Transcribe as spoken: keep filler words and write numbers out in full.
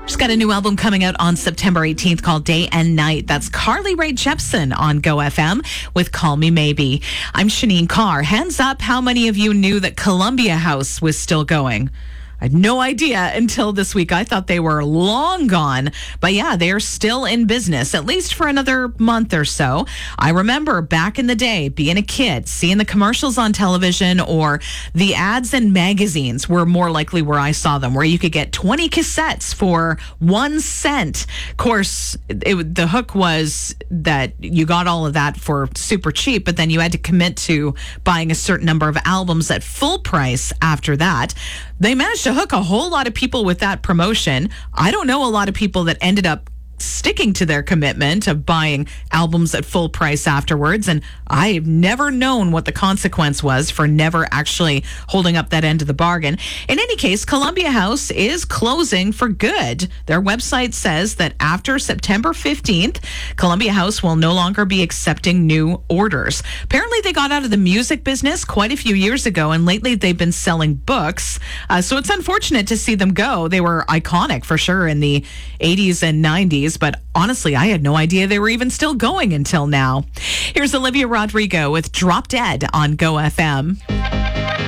She's got a new album coming out on September eighteenth called Day and Night. That's Carly Rae Jepsen on Go F M with Call Me Maybe. I'm Shanine Carr. Hands up, how many of you knew that Columbia House was still going? I had no idea until this week. I thought they were long gone. But yeah, they're still in business, at least for another month or so. I remember back in the day, being a kid, seeing the commercials on television or the ads in magazines were more likely where I saw them, where you could get twenty cassettes for one cent. Of course, it, the hook was that you got all of that for super cheap, but then you had to commit to buying a certain number of albums at full price after that. They managed to hook a whole lot of people with that promotion. I don't know a lot of people that ended up sticking to their commitment of buying albums at full price afterwards. And I've never known what the consequence was for never actually holding up that end of the bargain. In any case, Columbia House is closing for good. Their website says that after September fifteenth, Columbia House will no longer be accepting new orders. Apparently, they got out of the music business quite a few years ago, and lately they've been selling books. Uh, so it's unfortunate to see them go. They were iconic for sure in the eighties and nineties. But honestly, I had no idea they were even still going until now. Here's Olivia Rodrigo with Drop Dead on Go F M.